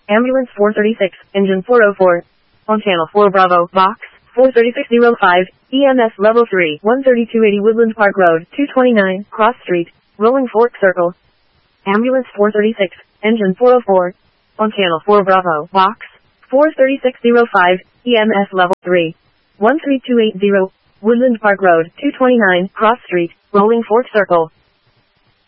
Ambulance 436, engine 404. On channel 4 Bravo, box 43605, EMS level 3, 13280 Woodland Park Road, 229, Cross Street, Rolling Fork Circle. Ambulance 436, engine 404. On channel 4 Bravo, box 43605, EMS level 3, 13280, Woodland Park Road, 229, Cross Street, Rolling Fork Circle.